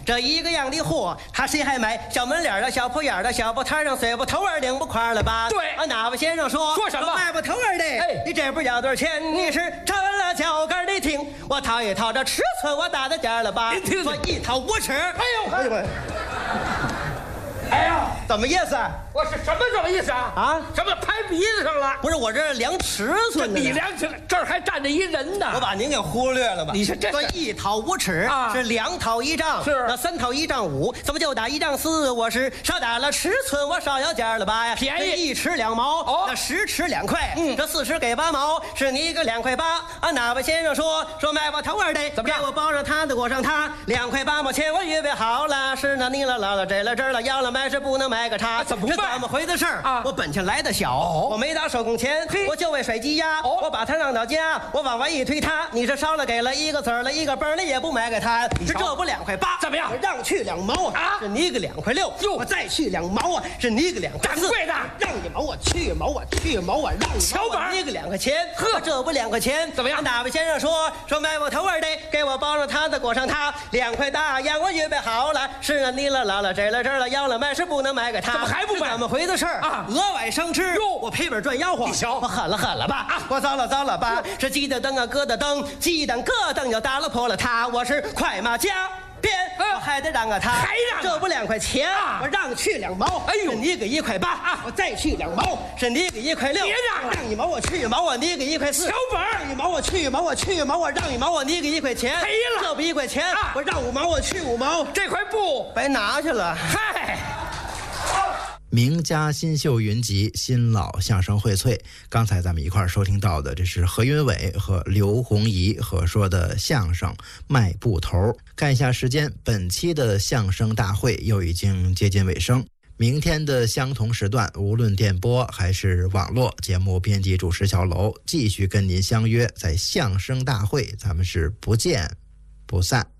这一个样的货，他谁还买？小门脸的、小铺眼的、小布摊上碎布头儿领不块了吧？ 对啊，哪位先生说什么？ 卖布头儿的，你这不要多少钱？你是成了脚跟的听，我套一套这尺寸，我打到点了吧？ 您听说1套5尺。 哎呦， 哎呦， 哎呀， 怎么意思？ 我是什么意思啊？ 啊？ 什么拍鼻子上了？ 不是我这量尺寸呢。 你量尺，这儿还站着一人呢。 我把您给忽略了吧？ 你是这说1套5尺啊？ 是2套1丈， 是那3套1丈5，怎么就打1丈4？我是少打了尺寸，我少要价了吧呀？ 便宜 1尺2毛， 哦， 那10尺2块，这4尺给8毛，是你一个2块8啊？哪位先生说卖我头儿的， 怎么样？ 给我包上他的，裹上他，2块8毛钱我预备好了，是那你了老了这了这了，要了买是不能买个差， 怎么办？ 这怎么回的事儿啊？ 我本钱来的小，我没打手工钱，我就为甩鸡鸭，我把它让到家，我往外一推它，你是烧了给了1个子儿了1个崩，你也不买给他，是这不2块8， 怎么样？ 我让去2毛啊，是你个2块6，我再去2毛啊，是你个2块4， 掌柜的， 让1毛我去1毛我去1毛我让1毛，你个2块钱，呵，这不2块钱， 怎么样？ 哪位先生说卖我头儿的，给我包上他的，裹上他，2块大洋我预备好了，是啊你了老了这了这了，要了买是不能买给他， 怎么还不买？ 怎么回的事儿啊？额外生吃，我赔本赚吆喝， 你瞧， 我狠了吧啊！我糟了吧！是鸡的灯啊，疙瘩灯，鸡蛋疙瘩又打了破了它，我是快马加鞭，我还得让他， 还让这不2块钱，我让去2毛， 哎呦， 你给1块8啊，我再去2毛，是你给1块6， 别让了， 让1毛我去1毛啊，你给1块4， 小本让1毛我去1毛，我去1毛我让1毛啊，你给1块钱， 赔了， 这不1块钱，我让5毛我去5毛， 这块布白拿去了， 嗨。 名家新秀云集，新老相声荟萃。刚才咱们一块儿收听到的，这是何云伟和刘洪怡合说的相声《卖布头》。看一下时间，本期的相声大会又已经接近尾声。明天的相同时段，无论电波还是网络，节目编辑主持小楼继续跟您相约在相声大会，咱们是不见不散。